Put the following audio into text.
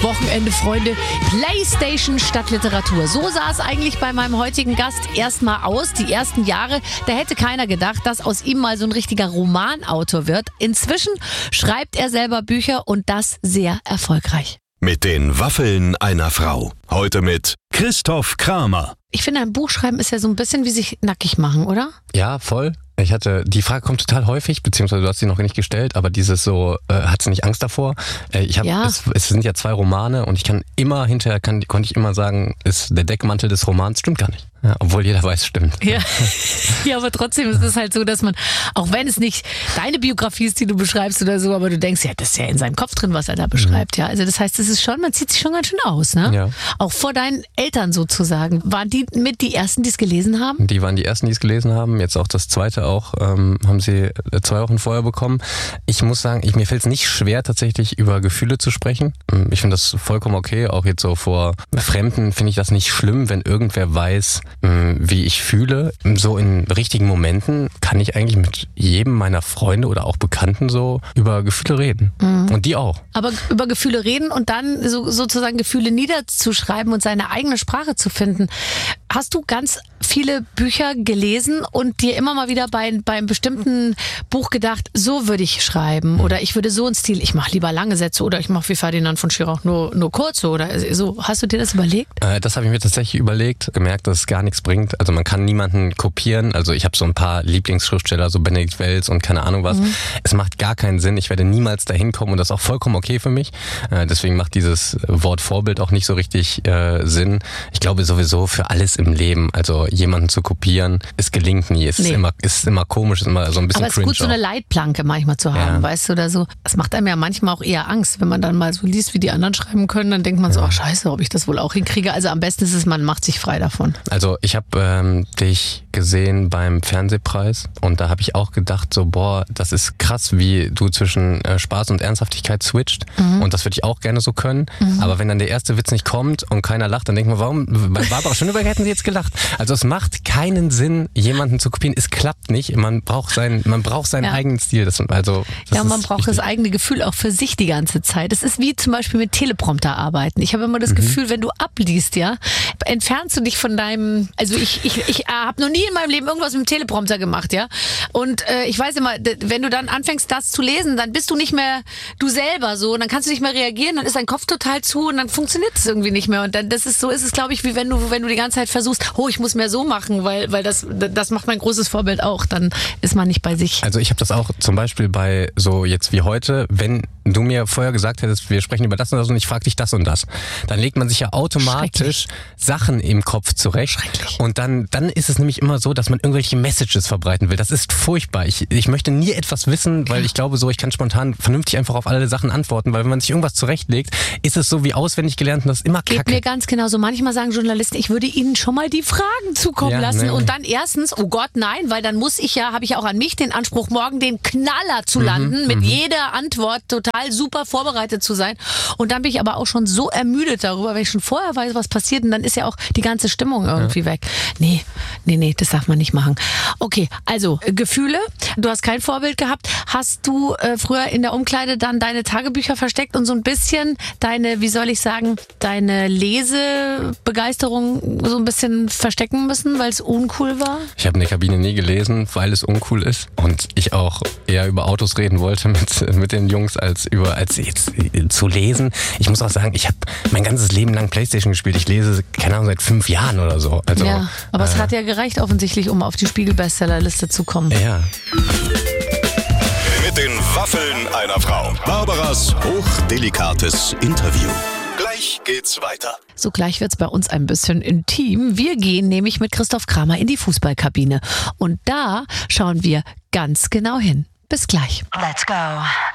Wochenende, Freunde. PlayStation statt Literatur. So sah es eigentlich bei meinem heutigen Gast erstmal aus. Die ersten Jahre, da hätte keiner gedacht, dass aus ihm mal so ein richtiger Romanautor wird. Inzwischen schreibt er selber Bücher und das sehr erfolgreich. Mit den Waffeln einer Frau. Heute mit Christoph Kramer. Ich finde, ein Buch schreiben ist ja so ein bisschen wie sich nackig machen, oder? Ja, voll. Die Frage kommt total häufig, beziehungsweise du hast sie noch nicht gestellt, aber dieses so, hat sie nicht Angst davor? Es sind ja 2 Romane und ich kann immer hinterher, konnte ich immer sagen, ist der Deckmantel des Romans, stimmt gar nicht. Ja, obwohl jeder weiß, stimmt. Ja. Ja, aber trotzdem ist es halt so, dass man, auch wenn es nicht deine Biografie ist, die du beschreibst oder so, aber du denkst, ja, das ist ja in seinem Kopf drin, was er da beschreibt. Ja, also das heißt, es ist schon, man zieht sich schon ganz schön aus, ne? Ja. Auch vor deinen Eltern sozusagen. Waren die mit die Ersten, die es gelesen haben? Die waren die Ersten, die es gelesen haben. Jetzt auch das zweite auch, haben sie 2 Wochen vorher bekommen. Ich muss sagen, mir fällt es nicht schwer, tatsächlich über Gefühle zu sprechen. Ich finde das vollkommen okay. Auch jetzt so vor Fremden finde ich das nicht schlimm, wenn irgendwer weiß, wie ich fühle. So in richtigen Momenten kann ich eigentlich mit jedem meiner Freunde oder auch Bekannten so über Gefühle reden. Mhm. Und die auch. Aber über Gefühle reden und dann sozusagen Gefühle niederzuschreiben und seine eigene Sprache zu finden. Hast du ganz viele Bücher gelesen und dir immer mal wieder beim bestimmten Buch gedacht, so würde ich schreiben oder ich würde so einen Stil, ich mache lieber lange Sätze oder ich mache wie Ferdinand von Schirach nur kurze oder so. Hast du dir das überlegt? Das habe ich mir tatsächlich überlegt, gemerkt, dass es gar nichts bringt. Also man kann niemanden kopieren. Also ich habe so ein paar Lieblingsschriftsteller, so Benedikt Wells und keine Ahnung was. Mhm. Es macht gar keinen Sinn. Ich werde niemals dahin kommen und das ist auch vollkommen okay für mich. Deswegen macht dieses Wort Vorbild auch nicht so richtig Sinn. Ich glaube sowieso für alles im Leben, also jemanden zu kopieren, es gelingt nie. Es ist immer komisch, ist immer so ein bisschen cringe. Aber es ist gut, so eine Leitplanke manchmal zu haben, weißt du, oder so. Das macht einem ja manchmal auch eher Angst, wenn man dann mal so liest, wie die anderen schreiben können, dann denkt man so, ach scheiße, ob ich das wohl auch hinkriege. Also am besten ist es, man macht sich frei davon. Also ich habe dich gesehen beim Fernsehpreis und da habe ich auch gedacht so, boah, das ist krass, wie du zwischen Spaß und Ernsthaftigkeit switcht und das würde ich auch gerne so können, aber wenn dann der erste Witz nicht kommt und keiner lacht, dann denkt man, warum, bei Barbara Schöneberger hätten sie jetzt gelacht. Also es macht keinen Sinn, jemanden zu kopieren, es klappt nicht, man braucht seinen eigenen Stil. Man braucht das eigene Gefühl auch für sich die ganze Zeit. Es ist wie zum Beispiel mit Teleprompter arbeiten. Ich habe immer das Gefühl, wenn du abliest, ja, entfernst du dich von deinem, also ich habe noch nie in meinem Leben irgendwas mit dem Teleprompter gemacht, ja. Und ich weiß immer, wenn du dann anfängst, das zu lesen, dann bist du nicht mehr du selber so und dann kannst du nicht mehr reagieren, dann ist dein Kopf total zu und dann funktioniert es irgendwie nicht mehr. Und dann ist es, glaube ich, wie wenn du die ganze Zeit versuchst, ich muss mehr so machen, weil das macht mein großes Vorbild auch, dann ist man nicht bei sich. Also ich habe das auch zum Beispiel bei so jetzt wie heute, wenn du mir vorher gesagt hättest, wir sprechen über das und das und ich frage dich das und das, dann legt man sich ja automatisch Sachen im Kopf zurecht und dann ist es nämlich immer so, dass man irgendwelche Messages verbreiten will. Das ist furchtbar. Ich möchte nie etwas wissen, weil ich glaube so, ich kann spontan vernünftig einfach auf alle Sachen antworten, weil wenn man sich irgendwas zurechtlegt, ist es so wie auswendig gelernt und das ist immer kacke. Geht mir ganz genauso. Manchmal sagen Journalisten, ich würde ihnen schon mal die Fragen zukommen lassen und dann erstens, oh Gott, nein, weil dann habe ich auch an mich den Anspruch, morgen den Knaller zu landen, mit jeder Antwort total super vorbereitet zu sein. Und dann bin ich aber auch schon so ermüdet darüber, wenn ich schon vorher weiß, was passiert und dann ist ja auch die ganze Stimmung irgendwie weg. Nee, das darf man nicht machen. Okay, also Gefühle, du hast kein Vorbild gehabt. Hast du früher in der Umkleide dann deine Tagebücher versteckt und so ein bisschen deine Lesebegeisterung so ein bisschen verstecken müssen, weil es uncool war? Ich habe in der Kabine nie gelesen, weil es uncool ist und ich auch eher über Autos reden wollte mit den Jungs als jetzt zu lesen. Ich muss auch sagen, ich habe mein ganzes Leben lang PlayStation gespielt. Ich lese, keine Ahnung, seit 5 Jahren oder so. Also, ja, aber es hat ja gereicht offensichtlich, um auf die Spiegel-Bestsellerliste zu kommen. Ja. Mit den Waffeln einer Frau. Barbaras hochdelikates Interview. Gleich geht's weiter. So, gleich wird's bei uns ein bisschen intim. Wir gehen nämlich mit Christoph Kramer in die Fußballkabine. Und da schauen wir ganz genau hin. Bis gleich. Let's go.